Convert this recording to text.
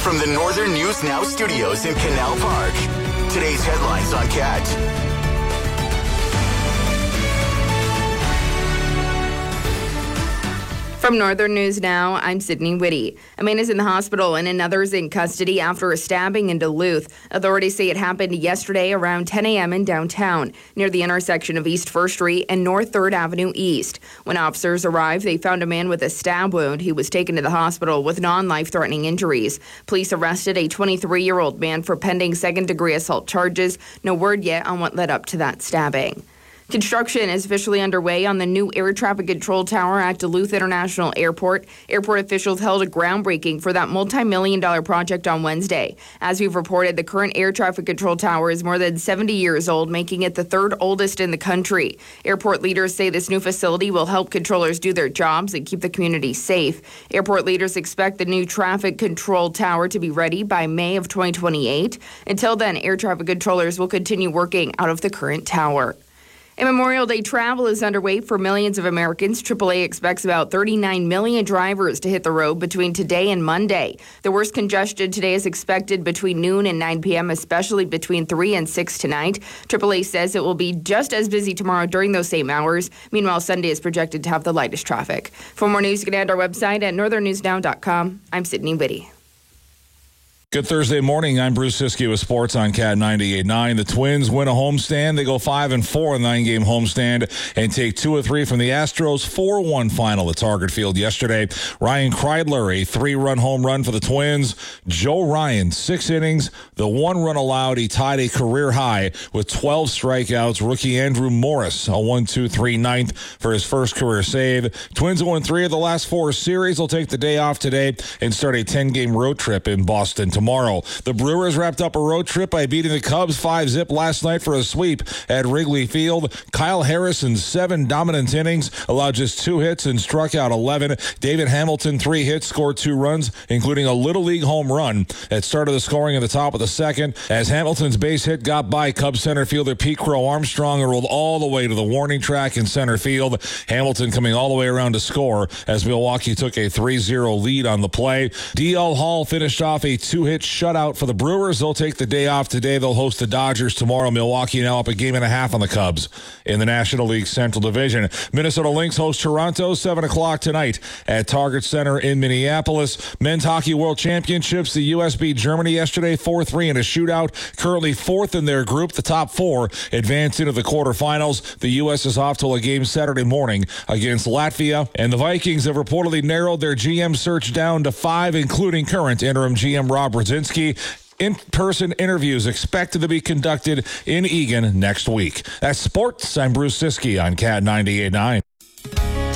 From the Northern News Now studios in Canal Park, today's headlines on CAT. From Northern News Now, I'm Sydney Whitty. A man is in the hospital and another is in custody after a stabbing in Duluth. Authorities say it happened yesterday around 10 a.m. in downtown, near the intersection of East 1st Street and North 3rd Avenue East. When officers arrived, they found a man with a stab wound. He was taken to the hospital with non-life-threatening injuries. Police arrested a 23-year-old man for pending second-degree assault charges. No word yet on what led up to that stabbing. Construction is officially underway on the new air traffic control tower at Duluth International Airport. Airport officials held a groundbreaking for that multi-million-dollar project on Wednesday. As we've reported, the current air traffic control tower is more than 70 years old, making it the third oldest in the country. Airport leaders say this new facility will help controllers do their jobs and keep the community safe. Airport leaders expect the new traffic control tower to be ready by May of 2028. Until then, air traffic controllers will continue working out of the current tower. And Memorial Day travel is underway for millions of Americans. AAA expects about 39 million drivers to hit the road between today and Monday. The worst congestion today is expected between noon and 9 p.m., especially between 3 and 6 tonight. AAA says it will be just as busy tomorrow during those same hours. Meanwhile, Sunday is projected to have the lightest traffic. For more news, you can add our website at northernnewsnow.com. I'm Sydney Whitty. Good Thursday morning. I'm Bruce Siskey with Sports on CAT 98.9. The Twins win a homestand. They go 5-4 in the 9-game homestand and take 2 of 3 from the Astros 4-1 final at Target Field yesterday. Ryan Kreidler, a 3-run home run for the Twins. Joe Ryan, 6 innings, the 1 run allowed. He tied a career high with 12 strikeouts. Rookie Andrew Morris, a 1-2-3 ninth for his first career save. Twins won 3 of the last 4 series. They'll take the day off today and start a 10-game road trip in Boston tomorrow. The Brewers wrapped up a road trip by beating the Cubs 5-0 last night for a sweep at Wrigley Field. Kyle Harrison's 7 dominant innings allowed just 2 hits and struck out 11. David Hamilton, 3 hits, scored 2 runs, including a Little League home run that started the scoring at the top of the second. As Hamilton's base hit got by Cubs center fielder Pete Crow Armstrong and rolled all the way to the warning track in center field. Hamilton coming all the way around to score as Milwaukee took a 3-0 lead on the play. DL Hall finished off a 2-hit shutout for the Brewers. They'll take the day off today. They'll host the Dodgers tomorrow. Milwaukee now up a 1.5 on the Cubs in the National League Central Division. Minnesota Lynx host Toronto 7 o'clock tonight at Target Center in Minneapolis. Men's Hockey World Championships. The U.S. beat Germany yesterday 4-3 in a shootout. Currently 4th in their group. The top 4 advance into the quarterfinals. The U.S. is off to a game Saturday morning against Latvia. And the Vikings have reportedly narrowed their GM search down to 5, including current interim GM Rob Brzezinski. In-person interviews expected to be conducted in Eagan next week. That's sports. I'm Bruce Siskey on CAT 98.9.